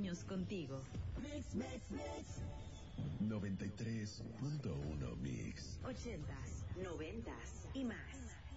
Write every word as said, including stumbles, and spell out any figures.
años contigo. Mix, mix, mix. noventa y tres punto uno Mix. Ochentas, noventas y más.